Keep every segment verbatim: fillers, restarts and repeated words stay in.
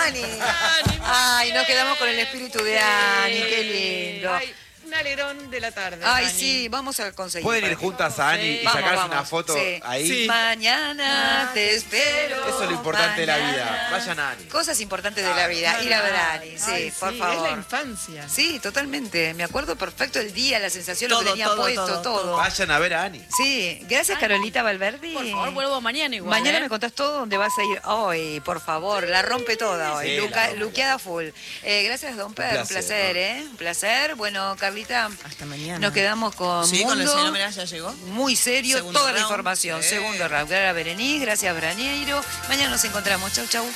Ani. Ani, Ay, nos bien. quedamos con el espíritu de Ani, qué lindo. Ay, un alegrón de la tarde. Ay, Ani. sí, vamos a conseguir. ¿Pueden ir para que- juntas a Ani Sí. y Vamos, sacarse vamos. una foto Sí. ahí? Sí. Mañana te espero. Eso es lo importante de la vida. Mañana. Vayan a Ani. Cosas importantes de la vida. Ir a ver a Ani, sí, Ay, por sí, favor. Es la infancia. Sí, totalmente. Me acuerdo perfecto el día, la sensación, lo Todo, que tenía todo, puesto, todo, todo. todo. Vayan a ver a Ani. Sí, gracias Carolita Valverdi. Por favor, vuelvo mañana igual. Mañana ¿eh? me contás todo dónde vas a ir hoy, por favor. La rompe toda hoy. Sí, Luca- la rompe. luqueada full. Eh, gracias, Don Per. Un placer, placer, ¿no? ¿eh? Un placer. Bueno, Carlita, Hasta mañana. nos quedamos con Sí, con el Mundo. señor Meraz ya llegó. Muy serio, Segundo toda la round. información. Eh. Segundo round. Gracias, Berenice. Gracias, Brañeiro. Mañana nos encontramos. Chau, chau.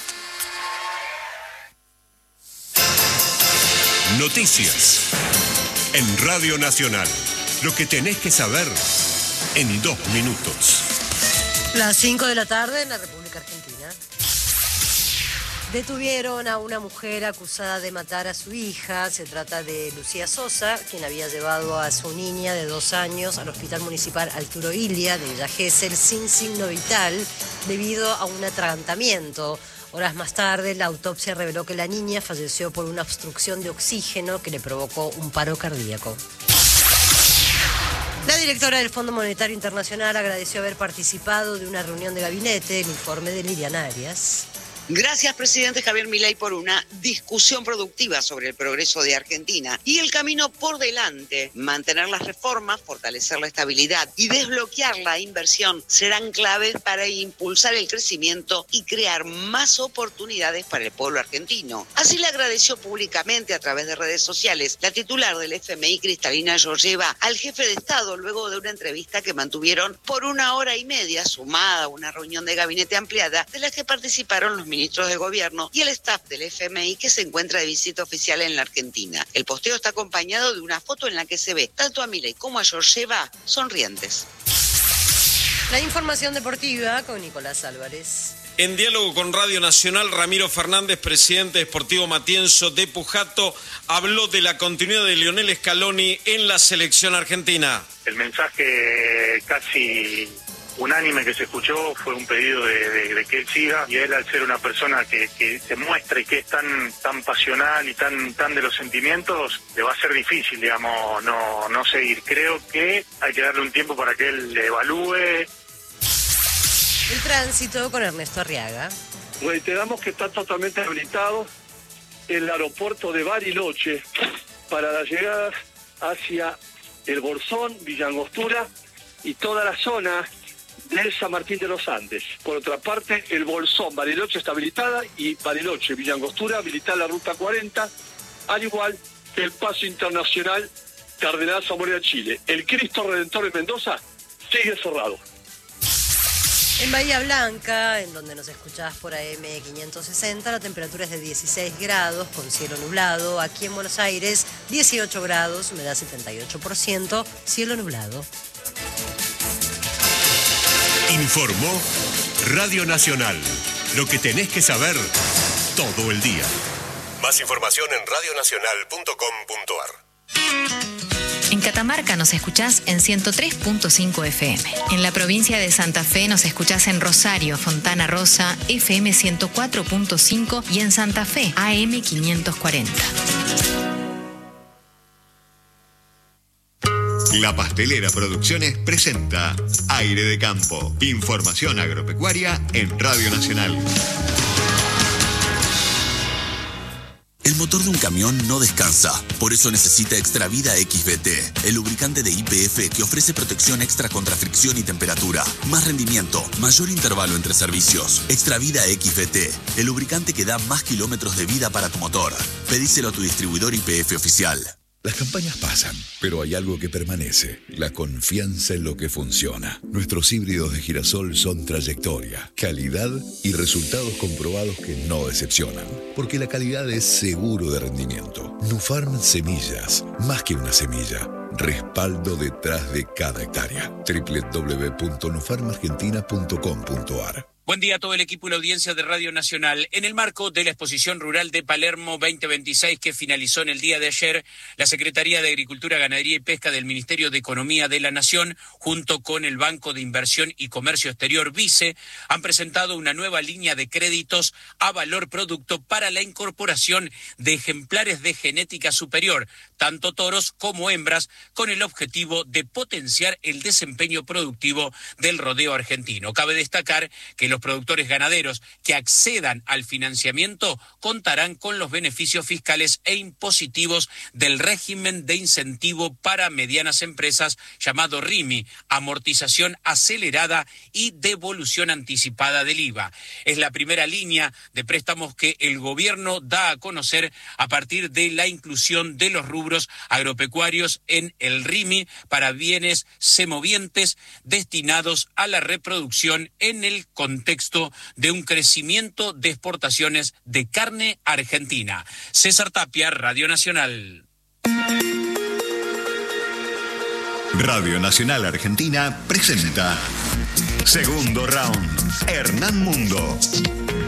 Noticias. En Radio Nacional. Lo que tenés que saber en dos minutos. Las cinco de la tarde en la República Argentina. Detuvieron a una mujer acusada de matar a su hija. Se trata de Lucía Sosa, quien había llevado a su niña de dos años al Hospital Municipal Arturo Illia de Villa Gesell sin signo vital debido a un atragantamiento. Horas más tarde, la autopsia reveló que la niña falleció por una obstrucción de oxígeno que le provocó un paro cardíaco. La directora del Fondo Monetario Internacional agradeció haber participado de una reunión de gabinete, el informe de Liliana Arias. Gracias, presidente Javier Milei, por una discusión productiva sobre el progreso de Argentina y el camino por delante. Mantener las reformas, fortalecer la estabilidad y desbloquear la inversión serán claves para impulsar el crecimiento y crear más oportunidades para el pueblo argentino. Así le agradeció públicamente a través de redes sociales la titular del F M I, Cristalina Georgieva, al jefe de Estado luego de una entrevista que mantuvieron por una hora y media, sumada a una reunión de gabinete ampliada de la que participaron los ministros de gobierno y el staff del F M I que se encuentra de visita oficial en la Argentina. El posteo está acompañado de una foto en la que se ve tanto a Milei como a Georgieva sonrientes. La información deportiva con Nicolás Álvarez. En diálogo con Radio Nacional, Ramiro Fernández, presidente de Sportivo Matienzo de Pujato, habló de la continuidad de Lionel Scaloni en la selección argentina. El mensaje casi unánime que se escuchó fue un pedido de, de, de que él siga, y él, al ser una persona que, que se muestra y que es tan tan pasional y tan tan de los sentimientos, le va a ser difícil, digamos, no no seguir. Creo que hay que darle un tiempo para que él evalúe. El tránsito con Ernesto Arriaga. Reiteramos que está totalmente habilitado el aeropuerto de Bariloche para las llegadas hacia el Bolsón, Villa Angostura y toda la zona de San Martín de los Andes. Por otra parte, el Bolsón, Bariloche está habilitada, y Bariloche, Villa Angostura, habilitada la ruta cuarenta, al igual que el paso internacional Cardenal Zamora, Chile. El Cristo Redentor de Mendoza sigue cerrado. En Bahía Blanca, en donde nos escuchás por A M quinientos sesenta, la temperatura es de dieciséis grados con cielo nublado. Aquí en Buenos Aires, dieciocho grados, humedad setenta y ocho por ciento, cielo nublado. Informó Radio Nacional. Lo que tenés que saber todo el día. Más información en radio nacional punto com punto a r. En Catamarca nos escuchás en ciento tres punto cinco F M. En la provincia de Santa Fe nos escuchás en Rosario, Fontana Rosa, F M ciento cuatro punto cinco y en Santa Fe, A M quinientos cuarenta. La Pastelera Producciones presenta Aire de Campo. Información agropecuaria en Radio Nacional. El motor de un camión no descansa, por eso necesita Extravida X V T, el lubricante de Y P F que ofrece protección extra contra fricción y temperatura, más rendimiento, mayor intervalo entre servicios. Extravida X V T, el lubricante que da más kilómetros de vida para tu motor. Pedíselo a tu distribuidor Y P F oficial. Las campañas pasan, pero hay algo que permanece: la confianza en lo que funciona. Nuestros híbridos de girasol son trayectoria, calidad y resultados comprobados que no decepcionan, porque la calidad es seguro de rendimiento. Nufarm Semillas, más que una semilla, respaldo detrás de cada hectárea. doble u doble u doble u punto nufarm argentina punto com punto a r. Buen día a todo el equipo y la audiencia de Radio Nacional. En el marco de la Exposición Rural de Palermo veinte veintiséis que finalizó en el día de ayer, la Secretaría de Agricultura, Ganadería y Pesca del Ministerio de Economía de la Nación, junto con el Banco de Inversión y Comercio Exterior BICE, han presentado una nueva línea de créditos a valor producto para la incorporación de ejemplares de genética superior, tanto toros como hembras, con el objetivo de potenciar el desempeño productivo del rodeo argentino. Cabe destacar que los productores ganaderos que accedan al financiamiento contarán con los beneficios fiscales e impositivos del régimen de incentivo para medianas empresas llamado RIMI, amortización acelerada y devolución anticipada del I V A. Es la primera línea de préstamos que el gobierno da a conocer a partir de la inclusión de los rubros agropecuarios en el RIMI para bienes semovientes destinados a la reproducción en el contexto de un crecimiento de exportaciones de carne argentina. César Tapia, Radio Nacional. Radio Nacional Argentina presenta Segundo Round, Hernán Mundo.